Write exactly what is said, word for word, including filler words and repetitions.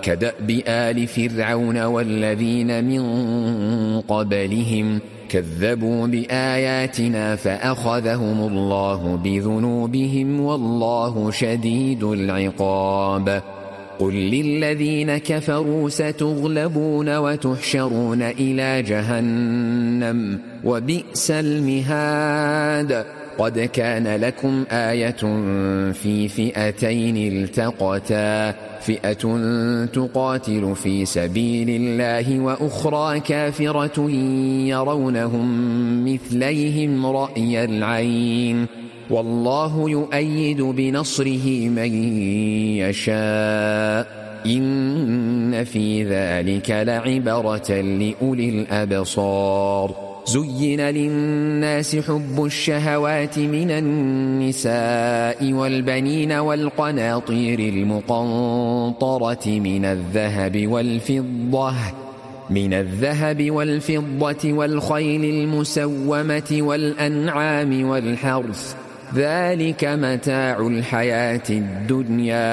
كدأب آل فرعون والذين من قبلهم كذبوا بآياتنا فأخذهم الله بذنوبهم والله شديد العقاب. قل للذين كفروا ستغلبون وتحشرون إلى جهنم وبئس المهاد. قد كان لكم آية في فئتين التقتا فئة تقاتل في سبيل الله وأخرى كافرة يرونهم مثليهم رأي العين والله يؤيد بنصره من يشاء إن في ذلك لعبرة لأولي الأبصار. زين للناس حب الشهوات من النساء والبنين والقناطير المقنطرة من الذهب والفضة من الذهب والفضة والخيل المسومة والأنعام والحرث ذلك متاع الحياة الدنيا